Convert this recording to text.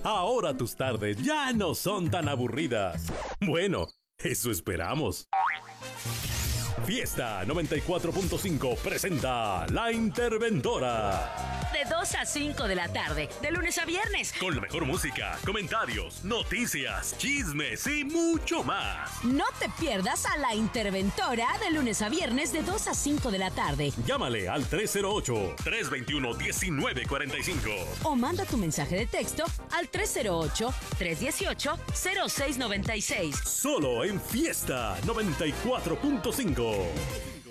Ahora tus tardes ya no son tan aburridas. Bueno, eso esperamos. Fiesta 94.5 presenta La Interventora. De 2 a 5 de la tarde, de lunes a viernes. Con la mejor música, comentarios, noticias, chismes y mucho más. No te pierdas a La Interventora de lunes a viernes de 2 a 5 de la tarde. Llámale al 308-321-1945. O manda tu mensaje de texto al 308-318-0696. Solo en Fiesta 94.5.